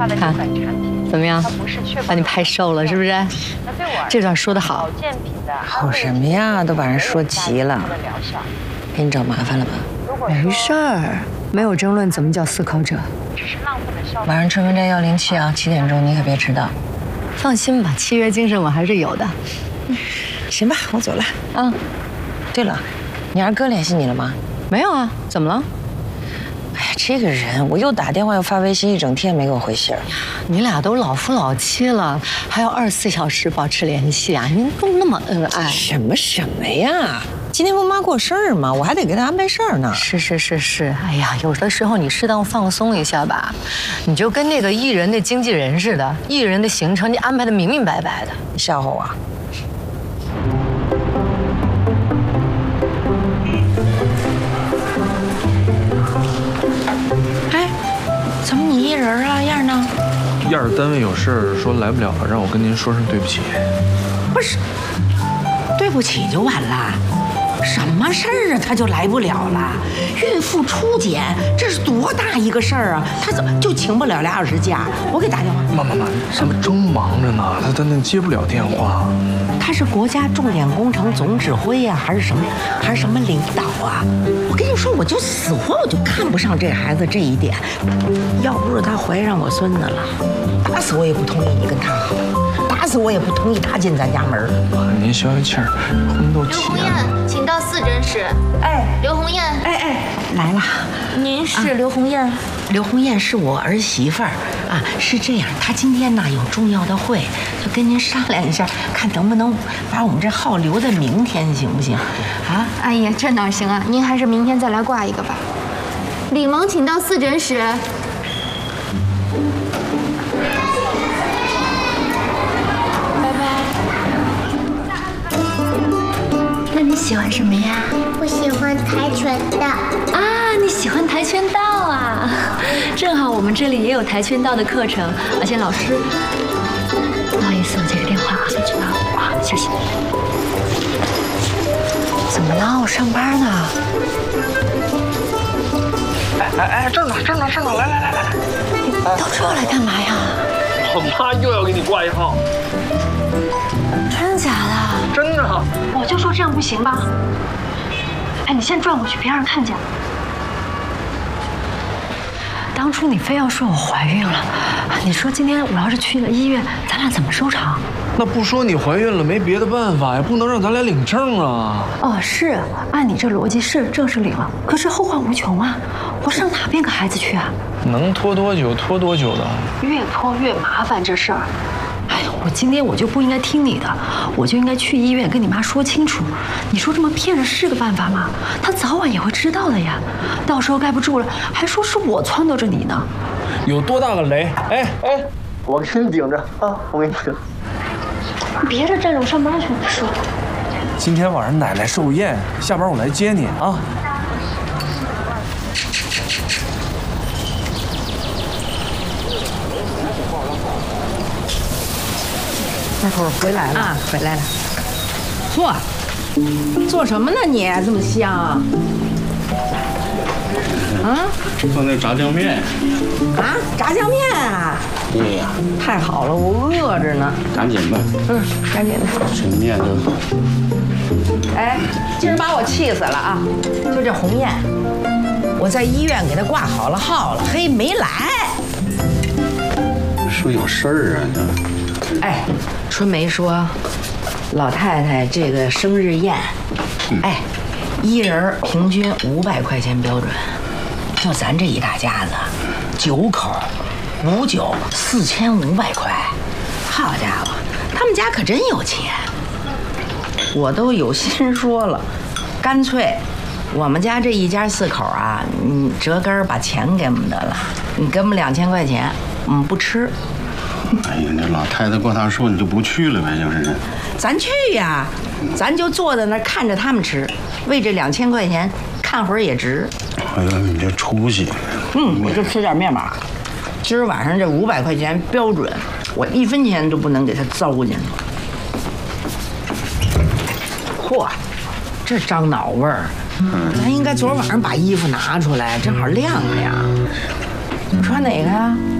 看怎么样？把你拍瘦了是不是？这段说得好。 好什么呀？都把人说急了，给你找麻烦了吧？ 没事儿，没有争论怎么叫思考者。 晚上春风斋107啊，7点钟你可别迟到。 放心吧，契约精神我还是有的。 行吧，我走了。 啊， 对了，你二哥联系你了吗？ 没有啊，怎么了？ 哎呀，这个人，我又打电话又发微信，一整天没给我回信儿。 你俩都老夫老妻了，还要24小时保持联系啊？你们都那么恩爱。 什么呀？今天不妈过生日吗？我还得给她安排事儿呢。 是。哎呀，有的时候你适当放松一下吧。你就跟那个艺人的经纪人似的，艺人的行程你安排的明明白白的。 你笑话我啊？哎，怎么你一人啊？燕儿呢？ 燕儿单位有事说来不了了，让我跟您说声对不起。 不是，对不起就完了？什么事儿啊？他就来不了了？孕妇初检，这是多大一个事儿啊？他怎么就请不了2小时假？我给打电话。 妈，咱们正忙着呢，他那接不了电话。 他是国家重点工程总指挥呀，还是什么领导啊？我跟你说，我就死活我就看不上这孩子这一点。要不是他怀上我孙子了，打死我也不同意你跟他好，打死我也不同意他进咱家门。 妈，您消消气儿，婚都起刘红艳，请到4诊室。 哎， 刘红艳， 来了。 您是刘红艳？ 刘红艳是我儿媳妇儿啊，是这样，她今天呢有重要的会，就跟您商量一下，看能不能把我们这号留在明天，行不行？啊？ 哎呀，这哪行啊？您还是明天再来挂一个吧。李萌，请到4诊室。拜拜。那你喜欢什么呀？ 我喜欢跆拳道。 啊，你喜欢跆拳道啊？正好我们这里也有跆拳道的课程，而且老师……不好意思，我接个电话啊，先去吧。好，谢谢。 怎么了？我上班呢。 哎，这儿呢，来， 你到这儿来干嘛呀？ 我妈又要给你挂一号。 真假的？ 真的。 我就说这样不行吧。哎，你先转过去，别让人看见。 当初你非要说我怀孕了，你说今天我要是去了医院，咱俩怎么收场？ 那不说你怀孕了，没别的办法呀，不能让咱俩领证啊。 哦，是，按你这逻辑是证是领了，可是后患无穷啊，我上哪边个孩子去啊？ 能拖多久拖多久的， 越拖越麻烦这事儿。哎呀，我今天我就不应该听你的，我就应该去医院跟你妈说清楚。你说这么骗着是个办法吗？她早晚也会知道的呀，到时候盖不住了，还说是我撺掇着你呢。 有多大个雷？哎，我给你顶着啊，我给你顶。 别这站着，我上班去。说， 今天晚上奶奶寿宴，下班我来接你啊。 大头回来了啊，回来了。做什么呢你？这么香啊？啊？ 做那炸酱面。 啊？炸酱面啊？ 对呀。 太好了，我饿着呢。 赶紧吧。 赶紧的。 这面就…… 哎，今儿把我气死了啊！就这鸿雁，我在医院给他挂好了号了，嘿，没来。 是不是有事儿啊？ 哎，春梅说，老太太这个生日宴，哎，一人平均500块钱标准，就咱这一大家子，9口，5酒4500块，好家伙，他们家可真有钱。我都有心说了，干脆我们家这一家4口啊，你折根把钱给我们得了，你给我们2000块钱，我们不吃。 哎呀，那老太太过大寿，你就不去了呗？就是， 咱去呀，咱就坐在那儿看着他们吃，为这2000块钱看会儿也值。 哎呀，你这出息！ 我就吃点面码。今儿晚上这500块钱标准，我1分钱都不能给他糟践。嚯，这樟脑味儿！咱应该昨晚上把衣服拿出来，正好晾晾。穿哪个呀？